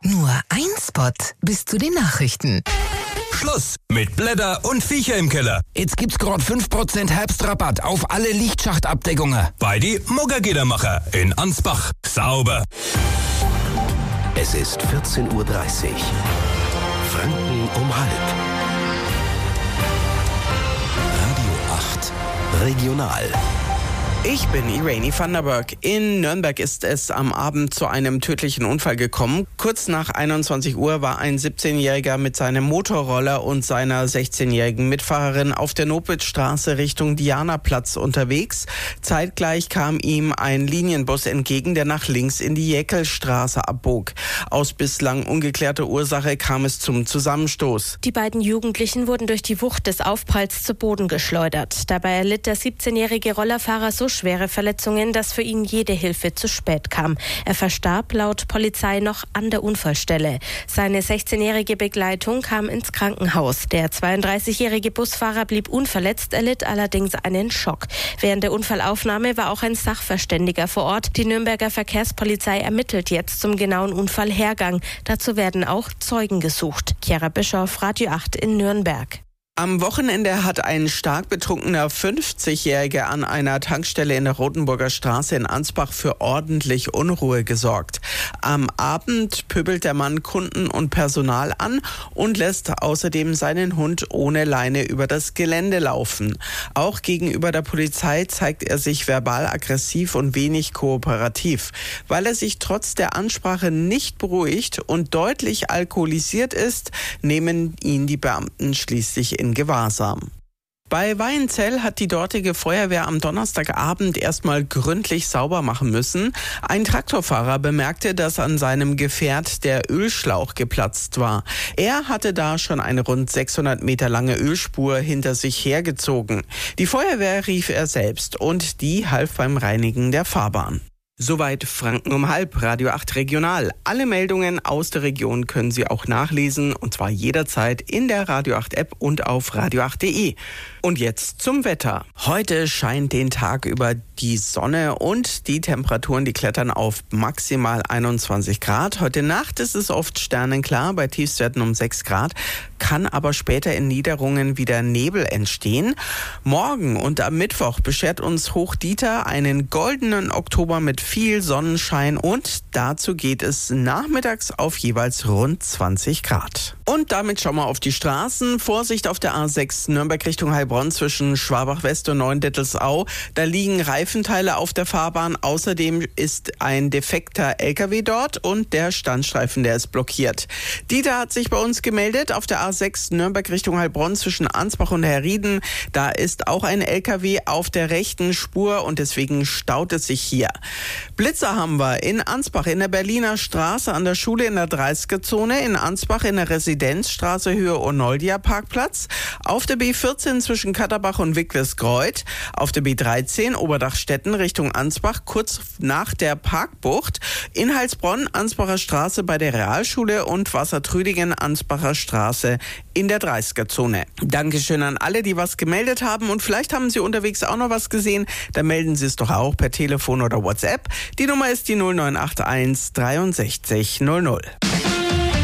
Nur ein Spot bis zu den Nachrichten. Schluss mit Blätter und Viecher im Keller. Jetzt gibt's gerade 5% Herbstrabatt auf alle Lichtschachtabdeckungen. Bei die Muggergidermacher in Ansbach. Sauber. Es ist 14:30 Uhr. Franken um halb. Radio 8 Regional. Ich bin Irene van der Berg. In Nürnberg ist es am Abend zu einem tödlichen Unfall gekommen. Kurz nach 21 Uhr war ein 17-Jähriger mit seinem Motorroller und seiner 16-jährigen Mitfahrerin auf der Nobelstraße Richtung Dianaplatz unterwegs. Zeitgleich kam ihm ein Linienbus entgegen, der nach links in die Jäckelstraße abbog. Aus bislang ungeklärter Ursache kam es zum Zusammenstoß. Die beiden Jugendlichen wurden durch die Wucht des Aufpralls zu Boden geschleudert. Dabei erlitt der 17-jährige Rollerfahrer so schwere Verletzungen, dass für ihn jede Hilfe zu spät kam. Er verstarb laut Polizei noch an der Unfallstelle. Seine 16-jährige Begleitung kam ins Krankenhaus. Der 32-jährige Busfahrer blieb unverletzt, erlitt allerdings einen Schock. Während der Unfallaufnahme war auch ein Sachverständiger vor Ort. Die Nürnberger Verkehrspolizei ermittelt jetzt zum genauen Unfallhergang. Dazu werden auch Zeugen gesucht. Chiara Bischoff, Radio 8 in Nürnberg. Am Wochenende hat ein stark betrunkener 50-Jähriger an einer Tankstelle in der Rotenburger Straße in Ansbach für ordentlich Unruhe gesorgt. Am Abend pöbelt der Mann Kunden und Personal an und lässt außerdem seinen Hund ohne Leine über das Gelände laufen. Auch gegenüber der Polizei zeigt er sich verbal aggressiv und wenig kooperativ. Weil er sich trotz der Ansprache nicht beruhigt und deutlich alkoholisiert ist, nehmen ihn die Beamten schließlich in Gewahrsam. Bei Weinzell hat die dortige Feuerwehr am Donnerstagabend erstmal gründlich sauber machen müssen. Ein Traktorfahrer bemerkte, dass an seinem Gefährt der Ölschlauch geplatzt war. Er hatte da schon eine rund 600 Meter lange Ölspur hinter sich hergezogen. Die Feuerwehr rief er selbst und die half beim Reinigen der Fahrbahn. Soweit Franken um halb, Radio 8 Regional. Alle Meldungen aus der Region können Sie auch nachlesen, und zwar jederzeit in der Radio 8 App und auf radio8.de. Und jetzt zum Wetter. Heute scheint den Tag über die Sonne und die Temperaturen, die klettern auf maximal 21 Grad. Heute Nacht ist es oft sternenklar, bei Tiefstwerten um 6 Grad, kann aber später in Niederungen wieder Nebel entstehen. Morgen und am Mittwoch beschert uns Hochdieter einen goldenen Oktober mit viel Sonnenschein und dazu geht es nachmittags auf jeweils rund 20 Grad. Und damit schauen wir auf die Straßen. Vorsicht auf der A6 Nürnberg Richtung Heilbronn zwischen Schwabach-West und Neuendettelsau. Da liegen Reifenteile auf der Fahrbahn. Außerdem ist ein defekter LKW dort und der Standstreifen, der ist blockiert. Dieter hat sich bei uns gemeldet auf der A6 Nürnberg Richtung Heilbronn zwischen Ansbach und Herrieden. Da ist auch ein LKW auf der rechten Spur und deswegen staut es sich hier. Blitzer haben wir in Ansbach in der Berliner Straße an der Schule in der 30er-Zone, in Ansbach in der Residenzstraße Höhe Onoldia Parkplatz, auf der B14 zwischen Katterbach und Wicklesgreuth, auf der B13 Oberdachstetten Richtung Ansbach kurz nach der Parkbucht, in Heilsbronn Ansbacher Straße bei der Realschule und Wassertrüdingen Ansbacher Straße in der 30er-Zone. Dankeschön an alle, die was gemeldet haben und vielleicht haben Sie unterwegs auch noch was gesehen, dann melden Sie es doch auch per Telefon oder WhatsApp. Die Nummer ist die 0981 63 00.